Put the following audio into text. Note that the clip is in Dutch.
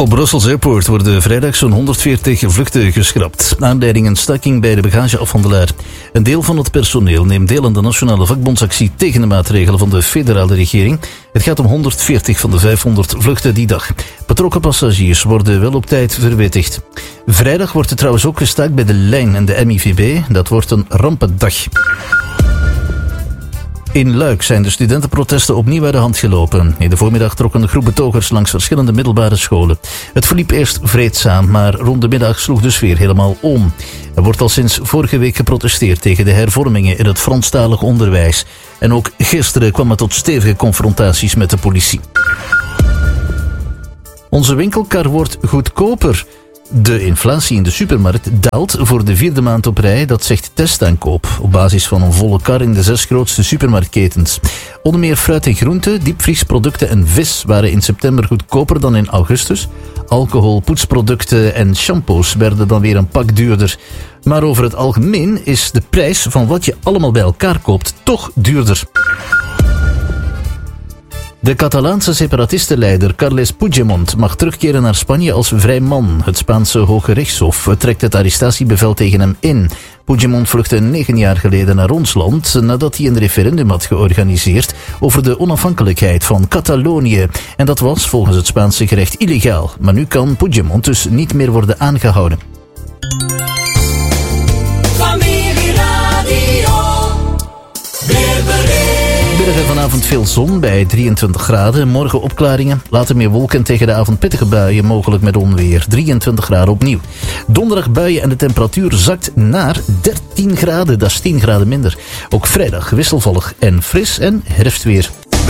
Op Brussels Airport worden vrijdag zo'n 140 vluchten geschrapt. Aanleiding een staking bij de bagageafhandelaar. Een deel van het personeel neemt deel aan de nationale vakbondsactie tegen de maatregelen van de federale regering. Het gaat om 140 van de 500 vluchten die dag. Betrokken passagiers worden wel op tijd verwittigd. Vrijdag wordt er trouwens ook gestaakt bij de Lijn en de MIVB. Dat wordt een rampendag. In Luik zijn de studentenprotesten opnieuw uit de hand gelopen. In de voormiddag trokken een groep betogers langs verschillende middelbare scholen. Het verliep eerst vreedzaam, maar rond de middag sloeg de sfeer helemaal om. Er wordt al sinds vorige week geprotesteerd tegen de hervormingen in het Franstalig onderwijs. En ook gisteren kwam het tot stevige confrontaties met de politie. Onze winkelkar wordt goedkoper. De inflatie in de supermarkt daalt voor de 4e maand op rij, dat zegt Testaankoop, op basis van een volle kar in de 6 grootste supermarktketens. Onder meer fruit en groenten, diepvriesproducten en vis waren in september goedkoper dan in augustus. Alcohol, poetsproducten en shampoos werden dan weer een pak duurder. Maar over het algemeen is de prijs van wat je allemaal bij elkaar koopt toch duurder. De Catalaanse separatistenleider Carles Puigdemont mag terugkeren naar Spanje als vrij man. Het Spaanse Hoge Rechtshof trekt het arrestatiebevel tegen hem in. Puigdemont vluchtte 9 jaar geleden naar ons land nadat hij een referendum had georganiseerd over de onafhankelijkheid van Catalonië. En dat was volgens het Spaanse gerecht illegaal. Maar nu kan Puigdemont dus niet meer worden aangehouden. Middag en vanavond veel zon bij 23 graden. Morgen opklaringen. Later meer wolken tegen de avond pittige buien, mogelijk met onweer. 23 graden opnieuw. Donderdag buien en de temperatuur zakt naar 13 graden. Dat is 10 graden minder. Ook vrijdag wisselvallig en fris en herfstweer.